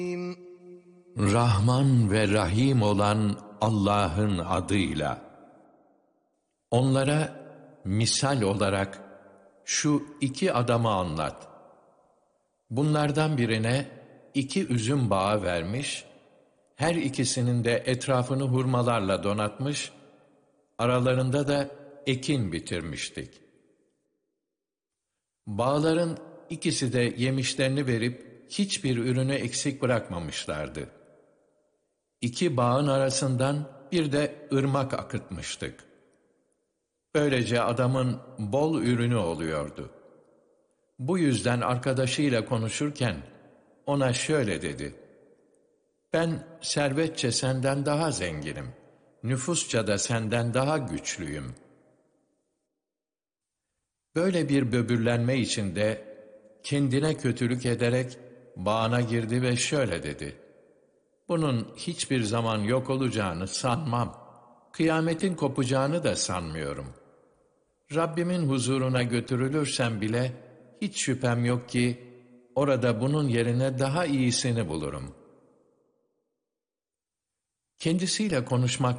Rahman ve Rahim olan Allah'ın adıyla. Onlara misal olarak şu iki adamı anlat. Bunlardan birine 2 üzüm bağı vermiş, her ikisinin de etrafını hurmalarla donatmış, aralarında da ekin bitirmiştik. Bağların ikisi de yemişlerini verip hiçbir ürünü eksik bırakmamışlardı. 2 bağın arasından bir de ırmak akıtmıştık. Böylece adamın bol ürünü oluyordu. Bu yüzden arkadaşıyla konuşurken ona şöyle dedi: "Ben servetçe senden daha zenginim, nüfusça da senden daha güçlüyüm." Böyle bir böbürlenme içinde kendine kötülük ederek bağına girdi ve şöyle dedi: "Bunun hiçbir zaman yok olacağını sanmam. Kıyametin kopacağını da sanmıyorum. Rabbimin huzuruna götürülürsem bile hiç şüphem yok ki orada bunun yerine daha iyisini bulurum." Kendisiyle konuşmak